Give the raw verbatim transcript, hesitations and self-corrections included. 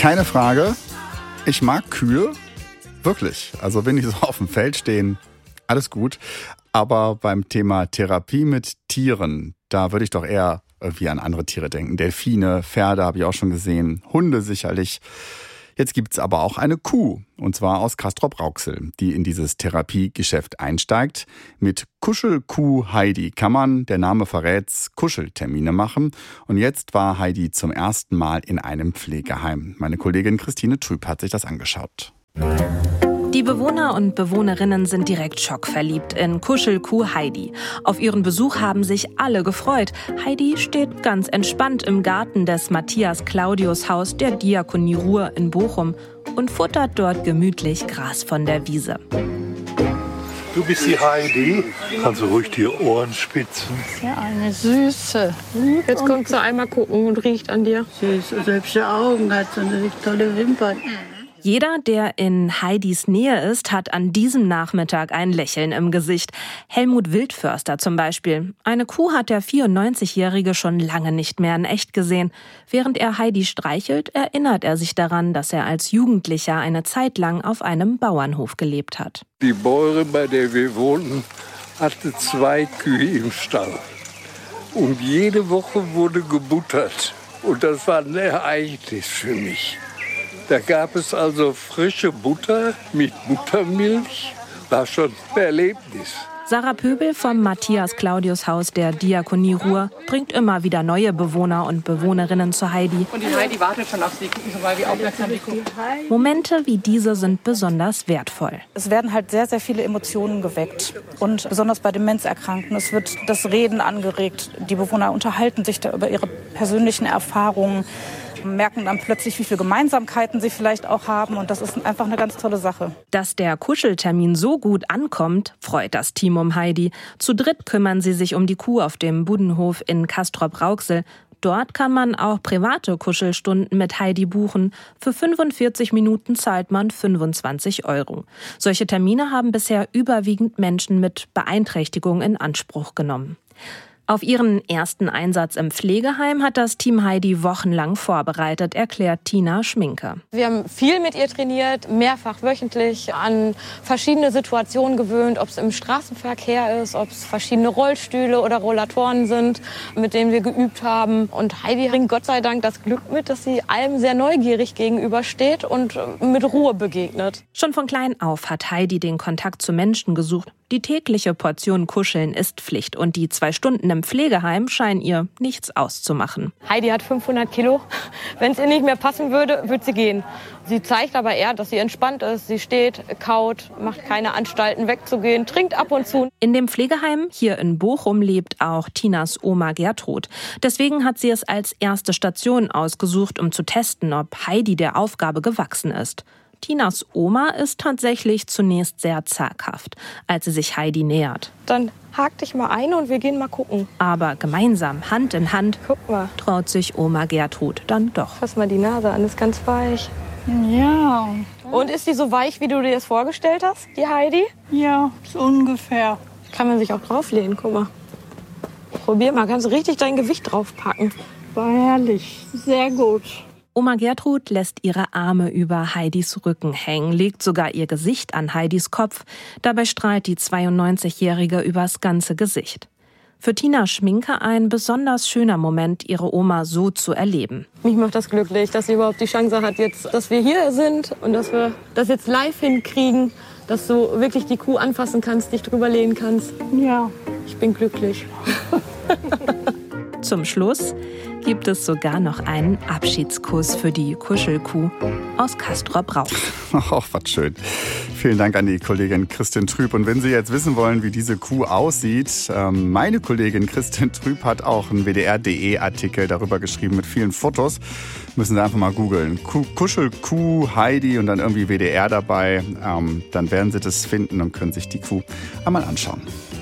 Keine Frage, ich mag Kühe, wirklich. Also wenn die so auf dem Feld stehen, alles gut. Aber beim Thema Therapie mit Tieren, da würde ich doch eher irgendwie an andere Tiere denken. Delfine, Pferde habe ich auch schon gesehen, Hunde sicherlich. Jetzt gibt's aber auch eine Kuh, und zwar aus Castrop-Rauxel, die in dieses Therapiegeschäft einsteigt. Mit Kuschelkuh Heidi kann man, der Name verrät's, Kuscheltermine machen. Und jetzt war Heidi zum ersten Mal in einem Pflegeheim. Meine Kollegin Christine Trüb hat sich das angeschaut. Die Bewohner und Bewohnerinnen sind direkt schockverliebt in Kuschelkuh Heidi. Auf ihren Besuch haben sich alle gefreut. Heidi steht ganz entspannt im Garten des Matthias-Claudius-Haus der Diakonie Ruhr in Bochum und futtert dort gemütlich Gras von der Wiese. Du bist die Heidi. Kannst du ruhig die Ohren spitzen? Ja, eine Süße. Jetzt kommt sie einmal gucken und riecht an dir. Süße, hübsche Augen, hat so eine tolle Wimpern. Jeder, der in Heidis Nähe ist, hat an diesem Nachmittag ein Lächeln im Gesicht. Helmut Wildförster zum Beispiel. Eine Kuh hat der vierundneunzigjährige schon lange nicht mehr in echt gesehen. Während er Heidi streichelt, erinnert er sich daran, dass er als Jugendlicher eine Zeit lang auf einem Bauernhof gelebt hat. Die Bäuerin, bei der wir wohnten, hatte zwei Kühe im Stall. Und jede Woche wurde gebuttert. Und das war ein Ereignis für mich. Da gab es also frische Butter mit Buttermilch. War schon ein Erlebnis. Sarah Pöbel vom Matthias-Claudius-Haus der Diakonie Ruhr bringt immer wieder neue Bewohner und Bewohnerinnen zu Heidi. Und die Heidi wartet schon auf sie. Gucken Sie mal, wie aufmerksam die guckt. Momente wie diese sind besonders wertvoll. Es werden halt sehr, sehr viele Emotionen geweckt. Und besonders bei Demenzerkrankten. Es wird das Reden angeregt. Die Bewohner unterhalten sich da über ihre persönlichen Erfahrungen, merken dann plötzlich, wie viele Gemeinsamkeiten sie vielleicht auch haben. Und das ist einfach eine ganz tolle Sache. Dass der Kuscheltermin so gut ankommt, freut das Team um Heidi. Zu dritt kümmern sie sich um die Kuh auf dem Budenhof in Castrop-Rauxel. Dort kann man auch private Kuschelstunden mit Heidi buchen. Für fünfundvierzig Minuten zahlt man fünfundzwanzig Euro. Solche Termine haben bisher überwiegend Menschen mit Beeinträchtigung in Anspruch genommen. Auf ihren ersten Einsatz im Pflegeheim hat das Team Heidi wochenlang vorbereitet, erklärt Tina Schminke. Wir haben viel mit ihr trainiert, mehrfach wöchentlich, an verschiedene Situationen gewöhnt, ob es im Straßenverkehr ist, ob es verschiedene Rollstühle oder Rollatoren sind, mit denen wir geübt haben. Und Heidi bringt Gott sei Dank das Glück mit, dass sie allem sehr neugierig gegenübersteht und mit Ruhe begegnet. Schon von klein auf hat Heidi den Kontakt zu Menschen gesucht. Die tägliche Portion Kuscheln ist Pflicht und die zwei Stunden im Pflegeheim scheinen ihr nichts auszumachen. Heidi hat fünfhundert Kilo. Wenn es ihr nicht mehr passen würde, würde sie gehen. Sie zeigt aber eher, dass sie entspannt ist. Sie steht, kaut, macht keine Anstalten wegzugehen, trinkt ab und zu. In dem Pflegeheim hier in Bochum lebt auch Tinas Oma Gertrud. Deswegen hat sie es als erste Station ausgesucht, um zu testen, ob Heidi der Aufgabe gewachsen ist. Tinas Oma ist tatsächlich zunächst sehr zaghaft, als sie sich Heidi nähert. Dann hak dich mal ein und wir gehen mal gucken. Aber gemeinsam, Hand in Hand, Guck mal. traut sich Oma Gertrud dann doch. Fass mal die Nase an, ist ganz weich. Ja, Und ist die so weich, wie du dir das vorgestellt hast, die Heidi? ja, so ungefähr. Kann man sich auch drauflehnen, guck mal. Probier mal, kannst du richtig dein Gewicht draufpacken. War herrlich, sehr gut. Oma Gertrud lässt ihre Arme über Heidis Rücken hängen, legt sogar ihr Gesicht an Heidis Kopf. Dabei strahlt die zweiundneunzigjährige übers ganze Gesicht. Für Tina Schminke ein besonders schöner Moment, ihre Oma so zu erleben. Mich macht das glücklich, dass sie überhaupt die Chance hat, jetzt, dass wir hier sind und dass wir das jetzt live hinkriegen, dass du wirklich die Kuh anfassen kannst, dich drüber lehnen kannst. Ja. Ich bin glücklich. Zum Schluss gibt es sogar noch einen Abschiedskuss für die Kuschelkuh aus Castrop-Rauxel. Ach, was schön. Vielen Dank an die Kollegin Christin Trüb. Und wenn Sie jetzt wissen wollen, wie diese Kuh aussieht, ähm, meine Kollegin Christin Trüb hat auch einen W D R punkt D E-Artikel darüber geschrieben mit vielen Fotos. Müssen Sie einfach mal googeln. Kuschelkuh, Heidi und dann irgendwie W D R dabei. Ähm, dann werden Sie das finden und können sich die Kuh einmal anschauen.